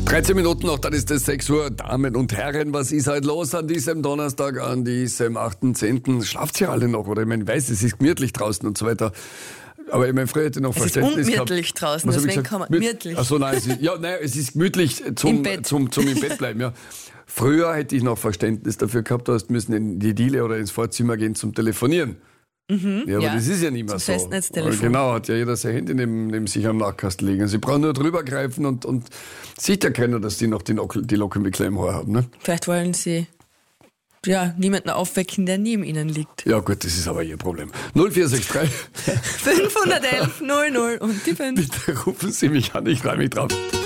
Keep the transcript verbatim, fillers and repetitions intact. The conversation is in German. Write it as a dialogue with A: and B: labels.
A: dreizehn Minuten noch, dann ist es sechs Uhr. Damen und Herren, was ist heute los an diesem Donnerstag, an diesem achten zehnten? Schlaft ihr alle noch? Oder ich meine, ich weiß, es ist gemütlich draußen und so weiter. Aber ich meine, früher hätte ich noch
B: es
A: Verständnis
B: ist ungemütlich
A: gehabt.
B: draußen, deswegen kann man gemütlich.
A: Achso, nein, es ist, ja, nein, es ist gemütlich zum,
B: Im Bett.
A: zum, zum im Bett bleiben, ja. Früher hätte ich noch Verständnis dafür gehabt, du hast müssen in die Diele oder ins Vorzimmer gehen zum Telefonieren.
B: Mhm,
A: ja, aber
B: ja,
A: das ist ja nicht mehr so.
B: Festnetztelefon.
A: Genau, hat ja jeder sein Handy neben, neben sich am Nachkasten liegen. Sie brauchen nur drüber greifen und, und sieht ja keiner, dass die noch die, Nockel, die Locken mit kleinem Haar haben. Ne?
B: Vielleicht wollen sie ja niemanden aufwecken, der neben ihnen liegt.
A: Ja gut, das ist aber ihr Problem. null vier sechs drei
B: fünfhundertelf null null und die fünf.
A: Bitte rufen Sie mich an, ich freue mich drauf.